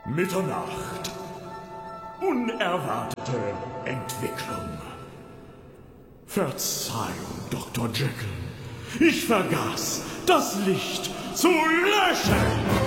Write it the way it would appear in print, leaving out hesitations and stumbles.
Mitternacht. Unerwartete Entwicklung. Verzeihung, Dr. Jekyll. Ich vergaß, das Licht zu löschen.